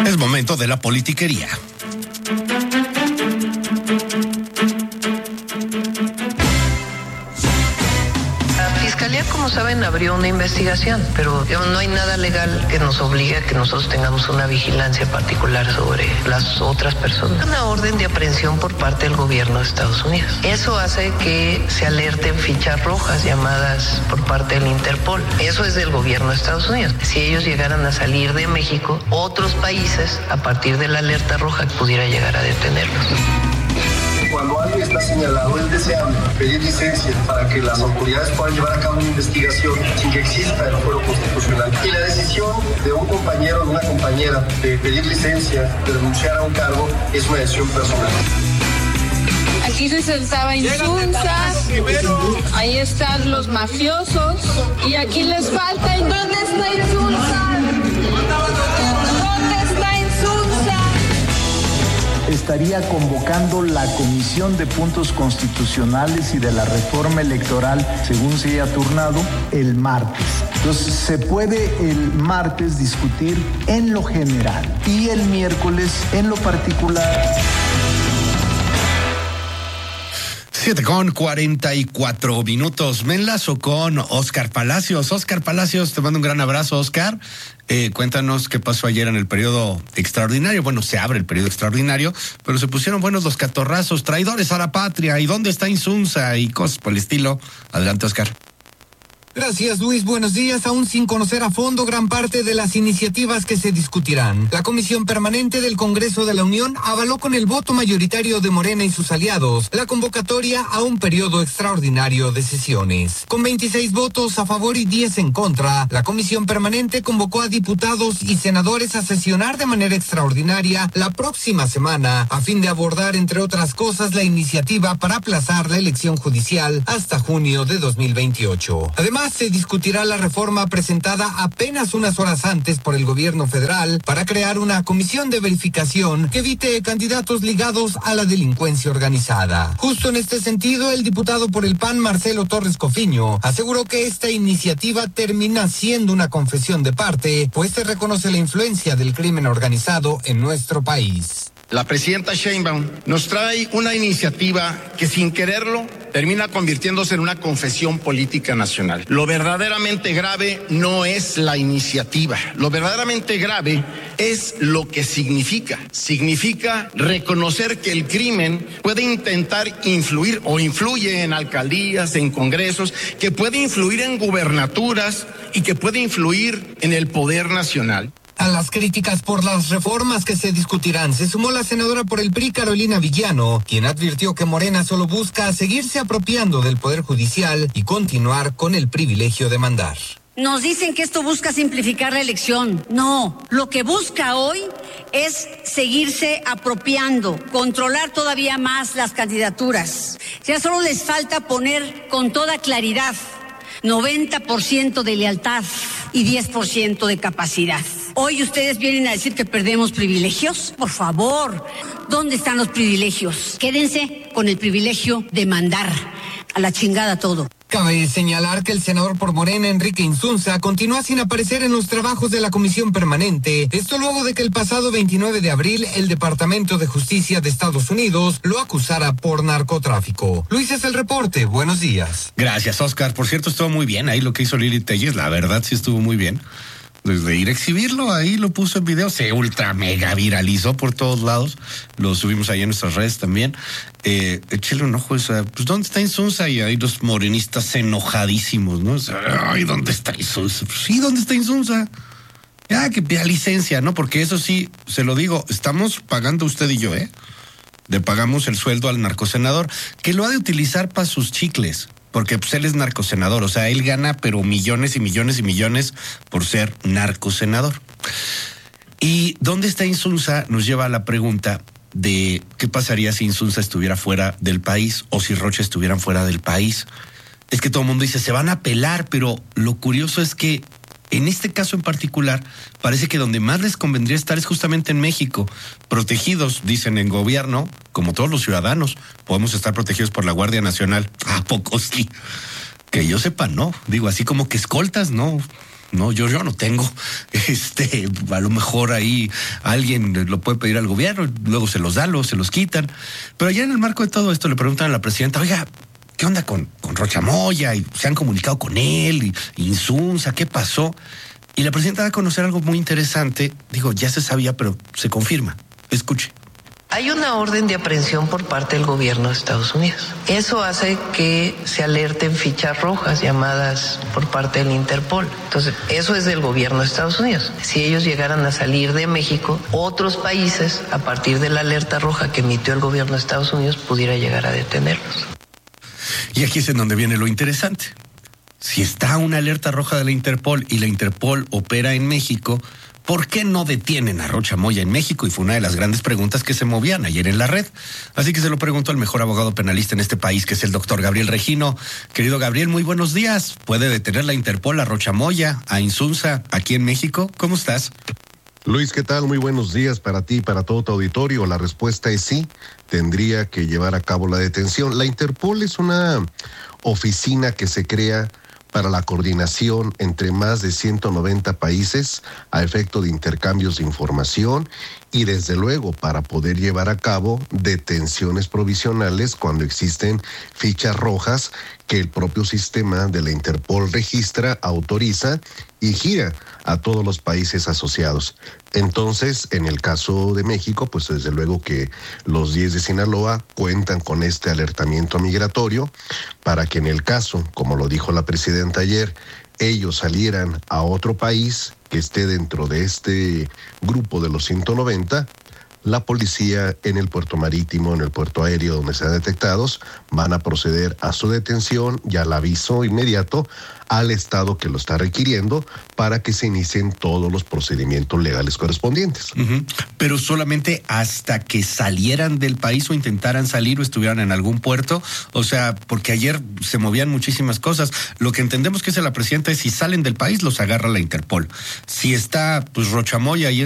Es momento de la politiquería. Como saben, abrió una investigación, pero no hay nada legal que nos obligue a que nosotros tengamos una vigilancia particular sobre las otras personas. Una orden de aprehensión por parte del gobierno de Estados Unidos. Eso hace que se alerten fichas rojas llamadas por parte del Interpol. Eso es del gobierno de Estados Unidos. Si ellos llegaran a salir de México, otros países, a partir de la alerta roja, pudiera llegar a detenerlos. Cuando alguien está señalado, es deseable pedir licencia para que las autoridades puedan llevar a cabo una investigación sin que exista el fuero constitucional. Y la decisión de un compañero o de una compañera de pedir licencia, de renunciar a un cargo, es una decisión personal. Aquí se estaba Insunza, ahí están los mafiosos, y aquí les falta. ¿Y dónde está Insunza? ¿Dónde está Insunza? Estaría convocando la Comisión de Puntos Constitucionales y de la Reforma Electoral, según se haya turnado, el martes. Entonces, se puede el martes discutir en lo general y el miércoles en lo particular. 7:44. Me enlazo con Óscar Palacios. Óscar Palacios, te mando un gran abrazo, Óscar. Cuéntanos qué pasó ayer en el periodo extraordinario. Bueno, se abre el periodo extraordinario, pero se pusieron buenos los catorrazos, traidores a la patria, ¿y dónde está Insunza? Y cosas por el estilo. Adelante, Óscar. Gracias, Luis. Buenos días. Aún sin conocer a fondo gran parte de las iniciativas que se discutirán, la Comisión Permanente del Congreso de la Unión avaló con el voto mayoritario de Morena y sus aliados la convocatoria a un periodo extraordinario de sesiones. Con 26 votos a favor y 10 en contra, la Comisión Permanente convocó a diputados y senadores a sesionar de manera extraordinaria la próxima semana a fin de abordar, entre otras cosas, la iniciativa para aplazar la elección judicial hasta junio de 2028. Además, se discutirá la reforma presentada apenas unas horas antes por el gobierno federal para crear una comisión de verificación que evite candidatos ligados a la delincuencia organizada. Justo en este sentido, el diputado por el PAN, Marcelo Torres Cofiño, aseguró que esta iniciativa termina siendo una confesión de parte, pues se reconoce la influencia del crimen organizado en nuestro país. La presidenta Sheinbaum nos trae una iniciativa que, sin quererlo, termina convirtiéndose en una confesión política nacional. Lo verdaderamente grave no es la iniciativa. Lo verdaderamente grave es lo que significa. Significa reconocer que el crimen puede intentar influir o influye en alcaldías, en congresos, que puede influir en gubernaturas y que puede influir en el poder nacional. A las críticas por las reformas que se discutirán se sumó la senadora por el PRI, Carolina Villano, quien advirtió que Morena solo busca seguirse apropiando del Poder Judicial y continuar con el privilegio de mandar. Nos dicen que esto busca simplificar la elección. No, lo que busca hoy es seguirse apropiando, controlar todavía más las candidaturas. Ya solo les falta poner con toda claridad 90% de lealtad y 10% de capacidad. Hoy ustedes vienen a decir que perdemos privilegios. Por favor, ¿dónde están los privilegios? Quédense con el privilegio de mandar. A la chingada todo. Cabe señalar que el senador por Morena, Enrique Insunza, continúa sin aparecer en los trabajos de la Comisión Permanente. Esto luego de que el pasado 29 de abril el Departamento de Justicia de Estados Unidos lo acusara por narcotráfico. Luis, es el reporte. Buenos días. Gracias, Óscar. Por cierto, estuvo muy bien ahí lo que hizo Lili Telles. La verdad sí estuvo muy bien. Desde ir a exhibirlo, ahí lo puso en video, se ultra mega viralizó por todos lados, lo subimos ahí en nuestras redes también. Échale un ojo, pues ¿dónde está Insunza? Y ahí los morenistas enojadísimos, ¿no? Ay, ¿dónde está Insunza? Pues sí, ¿dónde está Insunza? Ya, que pida licencia, ¿no? Porque eso sí, se lo digo, estamos pagando usted y yo, le pagamos el sueldo al narcosenador, que lo ha de utilizar para sus chicles. Porque pues él es narcosenador, o sea, él gana pero millones y millones y millones por ser narcosenador. ¿Y dónde está Insunza? Nos lleva a la pregunta de qué pasaría si Insunza estuviera fuera del país o si Rocha estuvieran fuera del país. Es que todo el mundo dice, se van a pelar, pero lo curioso es que en este caso en particular, parece que donde más les convendría estar es justamente en México. Protegidos, dicen en gobierno, como todos los ciudadanos, podemos estar protegidos por la Guardia Nacional. ¿A poco sí? Que yo sepa, no. Digo, así como que escoltas, no. No, yo no tengo. A lo mejor ahí alguien lo puede pedir al gobierno, luego se los da, luego se los quitan. Pero ya en el marco de todo esto le preguntan a la presidenta, oiga, ¿qué onda con Rocha Moya? Y se han comunicado con él, y Insunza, ¿qué pasó? Y la presidenta da a conocer algo muy interesante. Digo, ya se sabía, pero se confirma. Escuche. Hay una orden de aprehensión por parte del gobierno de Estados Unidos. Eso hace que se alerten fichas rojas llamadas por parte del Interpol. Entonces, eso es del gobierno de Estados Unidos. Si ellos llegaran a salir de México, otros países, a partir de la alerta roja que emitió el gobierno de Estados Unidos, pudiera llegar a detenerlos. Y aquí es en donde viene lo interesante. Si está una alerta roja de la Interpol y la Interpol opera en México, ¿por qué no detienen a Rocha Moya en México? Y fue una de las grandes preguntas que se movían ayer en la red. Así que se lo pregunto al mejor abogado penalista en este país, que es el doctor Gabriel Regino. Querido Gabriel, muy buenos días. ¿Puede detener la Interpol a Rocha Moya, a Insunza, aquí en México? ¿Cómo estás? Luis, ¿qué tal? Muy buenos días para ti y para todo tu auditorio. La respuesta es sí, tendría que llevar a cabo la detención. La Interpol es una oficina que se crea para la coordinación entre más de 190 países a efecto de intercambios de información y desde luego para poder llevar a cabo detenciones provisionales cuando existen fichas rojas que el propio sistema de la Interpol registra, autoriza y gira a todos los países asociados. Entonces, en el caso de México, pues desde luego que los 10 de Sinaloa cuentan con este alertamiento migratorio para que en el caso, como lo dijo la presidenta ayer, ellos salieran a otro país que esté dentro de este grupo de los 190, la policía en el puerto marítimo, en el puerto aéreo donde sean detectados, van a proceder a su detención y al aviso inmediato al estado que lo está requiriendo para que se inicien todos los procedimientos legales correspondientes. Pero solamente hasta que salieran del país o intentaran salir o estuvieran en algún puerto. O sea, porque ayer se movían muchísimas cosas. Lo que entendemos que dice la presidenta es si salen del país los agarra la Interpol. Si está pues Rocha Moya ahí